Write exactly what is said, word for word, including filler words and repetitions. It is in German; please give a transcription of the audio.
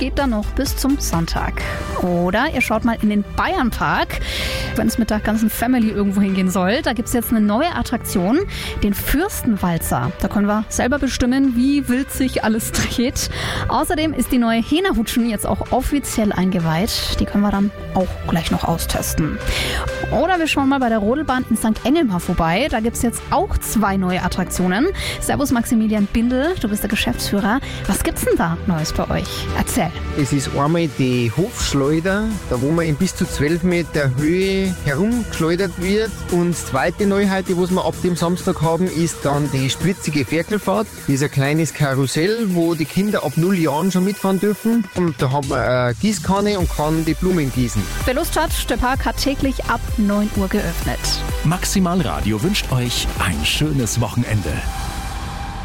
geht dann noch bis zum Sonntag. Oder ihr schaut mal in den Bayernpark, wenn es mit der ganzen Family irgendwo hingehen soll. Da gibt es jetzt eine neue Attraktion, den Fürstenwalzer. Da können wir selber bestimmen, wie wild sich alles dreht. Außerdem ist die neue Hänahutschen jetzt auch offiziell eingeweiht. Die können wir dann auch gleich noch austesten. Oder wir schauen mal bei der Rodelbahn in Sankt Engelmar vorbei. Da gibt es jetzt auch zwei neue Attraktionen. Servus Maximilian Bindel, du bist der Geschäftsführer. Was gibt's denn da Neues bei euch? Erzähl. Es ist einmal die Hofschleuder, da wo man in bis zu zwölf Meter Höhe herumgeschleudert wird. Und die zweite Neuheit, die wir ab dem Samstag haben, ist dann die spritzige Ferkelfahrt. Das ist ein kleines Karussell, wo die Kinder ab null Jahren schon mitfahren dürfen. Und da hat man eine Gießkanne und kann die Blumen gießen. Wer Lust hat, der Park hat täglich ab neun Uhr geöffnet. Maximal Radio wünscht euch ein schönes Wochenende.